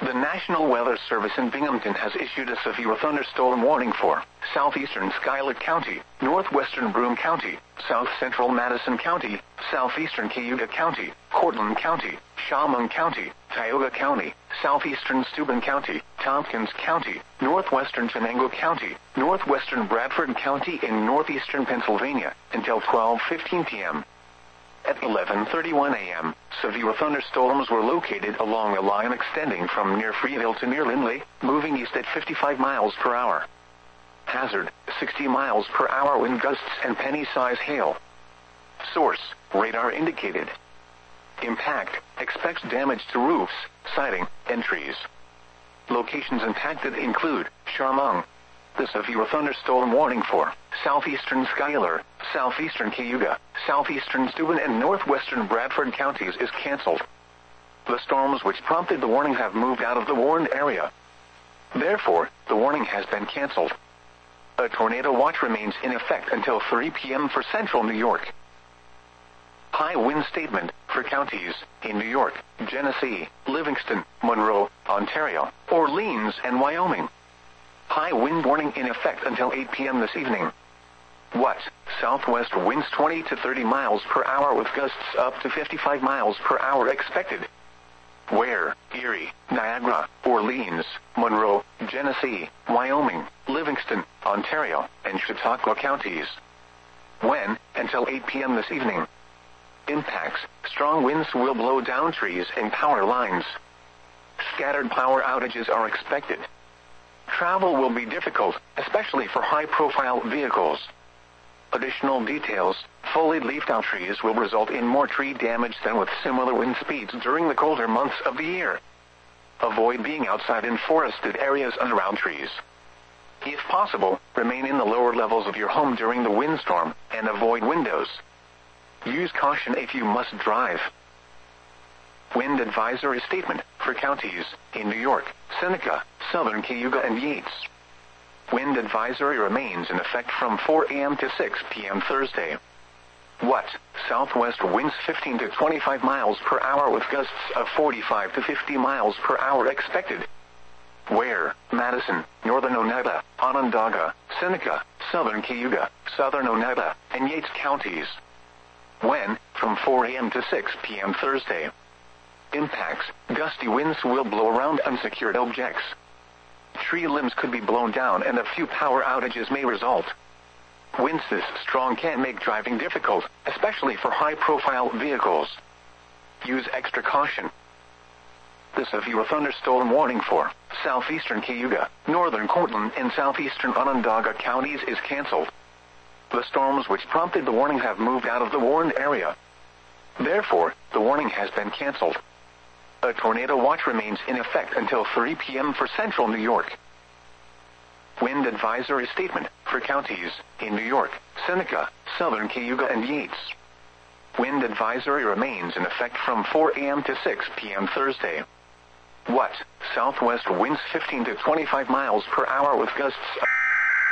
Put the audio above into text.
The National Weather Service in Binghamton has issued a severe thunderstorm warning for southeastern Schuyler County, northwestern Broome County, south-central Madison County, southeastern Cayuga County, Cortland County, Chemung County, Tioga County, southeastern Steuben County, Tompkins County, northwestern Chenango County, northwestern Bradford County in northeastern Pennsylvania, until 12:15 p.m. At 11:31 a.m., severe thunderstorms were located along a line extending from near Freeville to near Lindley, moving east at 55 miles per hour. Hazard, 60 miles per hour wind gusts and penny-size hail. Source, radar indicated. Impact, expects damage to roofs, siding, and trees. Locations impacted include Chemung. The severe thunderstorm warning for southeastern Schuyler, southeastern Cayuga, southeastern Steuben and northwestern Bradford counties is canceled. The storms which prompted the warning have moved out of the warned area. Therefore, the warning has been canceled. A tornado watch remains in effect until 3 p.m. for central New York. High wind statement for counties in New York, Genesee, Livingston, Monroe, Ontario, Orleans, and Wyoming. High wind warning in effect until 8 p.m. this evening. What? Southwest winds 20 to 30 miles per hour with gusts up to 55 miles per hour expected. Where? Erie, Niagara, Orleans, Monroe, Genesee, Wyoming, Livingston, Ontario, and Chautauqua counties. When? Until 8 p.m. this evening. Impacts: strong winds will blow down trees and power lines. Scattered power outages are expected. Travel will be difficult, especially for high-profile vehicles. Additional details: fully leafed-out trees will result in more tree damage than with similar wind speeds during the colder months of the year. Avoid being outside in forested areas and around trees. If possible, remain in the lower levels of your home during the windstorm, and avoid windows. Use caution if you must drive. Wind advisory statement for counties in New York, Seneca, southern Cayuga, and Yates. Wind advisory remains in effect from 4 a.m. to 6 p.m. Thursday. What? Southwest winds 15 to 25 miles per hour with gusts of 45 to 50 miles per hour expected. Where? Madison, northern Oneida, Onondaga, Seneca, southern Cayuga, southern Oneida, and Yates counties. When? From 4 a.m. to 6 p.m. Thursday. Impacts: gusty winds will blow around unsecured objects. Tree limbs could be blown down and a few power outages may result. Winds this strong can make driving difficult, especially for high-profile vehicles. Use extra caution. The severe thunderstorm warning for southeastern Cayuga, northern Cortland, and southeastern Onondaga counties is canceled. The storms which prompted the warning have moved out of the warned area. Therefore, the warning has been canceled. A tornado watch remains in effect until 3 p.m. for central New York. Wind advisory statement for counties in New York, Seneca, southern Cayuga, and Yates. Wind advisory remains in effect from 4 a.m. to 6 p.m. Thursday. What? Southwest winds 15 to 25 miles per hour with gusts